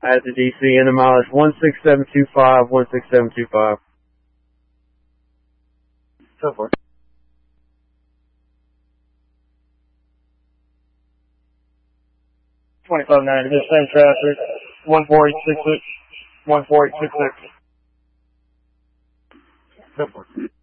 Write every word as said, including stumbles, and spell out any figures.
at the D C, and the mileage one six seven two five, one six seven two five. So forth. twenty-five ninety, the same traffic, one four eight six six, one four eight six six. So forth.